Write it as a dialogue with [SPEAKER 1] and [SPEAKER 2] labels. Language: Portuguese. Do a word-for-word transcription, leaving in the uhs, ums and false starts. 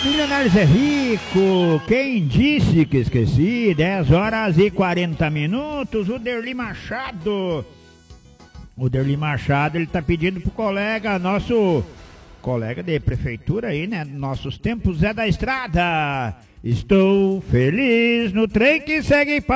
[SPEAKER 1] Milionários é rico, quem disse que esqueci? dez horas e quarenta minutos, o Derli Machado. O Derli Machado, ele tá pedindo pro colega, nosso colega de prefeitura aí, né? Nossos tempos é da estrada. Estou feliz no trem que segue para